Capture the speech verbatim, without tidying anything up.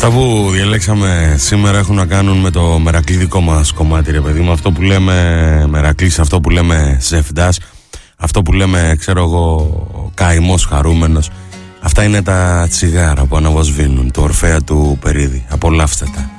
Αυτά που διαλέξαμε σήμερα έχουν να κάνουν με το μερακλείδικό μας κομμάτι, ρε παιδί μου. Αυτό που λέμε Μερακλής, αυτό που λέμε Ζεφντάς, αυτό που λέμε, ξέρω εγώ, καημός χαρούμενος. Αυτά είναι τα τσιγάρα που αναβοσβήνουν, το Ορφέα του Περίδη. Απολαύστε τα.